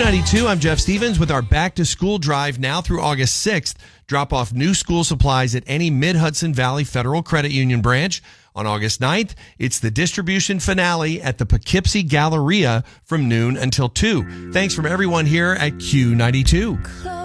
Q92, I'm Jeff Stevens with our back to school drive now through August 6th. Drop off new school supplies at any Mid-Hudson Valley Federal Credit Union branch. On August 9th, it's the distribution finale at the Poughkeepsie Galleria from noon until 2. Thanks from everyone here at Q92.